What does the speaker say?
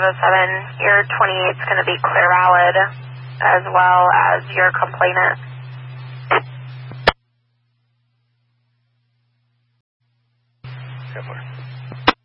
Your 28 is going to be clear valid as well as your complainant. Go for it.